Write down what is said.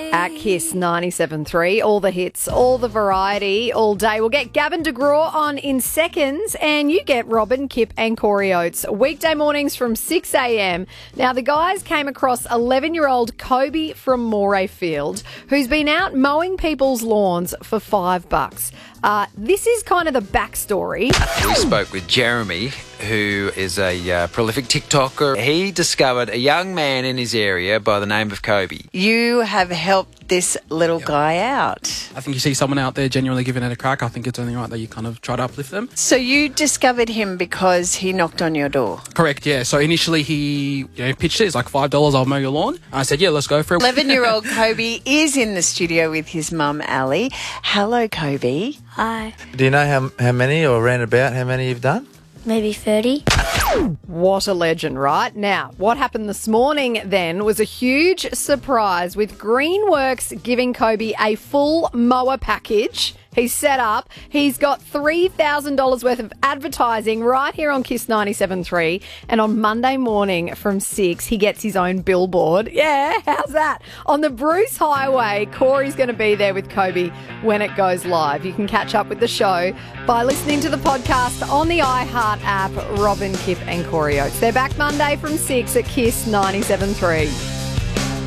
At Kiss 97.3, all the hits, all the variety, all day. We'll get Gavin DeGraw on in seconds, and you get Robin, Kip and Corey Oates. Weekday mornings from 6 a.m. Now, the guys came across 11-year-old Kobe from Morayfield, who's been out mowing people's lawns for $5. This is kind of the backstory. We spoke with Jeremy, who is a prolific TikToker. He discovered a young man in his area by the name of Kobe. You have helped this little guy out. I think you see someone out there genuinely giving it a crack. I think it's only right that you kind of try to uplift them. So you discovered him because he knocked on your door? Correct, yeah. So initially he pitched it. It's like $5, I'll mow your lawn. And I said, yeah, let's go for it. 11-year-old Kobe is in the studio with his mum, Ali. Hello, Kobe. Hi. Do you know how many, or round about how many you've done? Maybe 30. What a legend, right? Now, what happened this morning then was a huge surprise with Greenworks giving Kobe a full mower package. He's set up. He's got $3,000 worth of advertising right here on Kiss 97.3. And on Monday morning from 6, he gets his own billboard. Yeah, how's that? On the Bruce Highway, Corey's going to be there with Kobe when it goes live. You can catch up with the show by listening to the podcast on the iHeart app. Robin, Kip and Corey Oates. They're back Monday from 6 at Kiss 97.3.